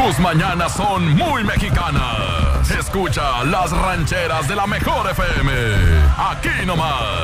Tus mañanas son muy mexicanas. Escucha las rancheras de la mejor FM. Aquí nomás.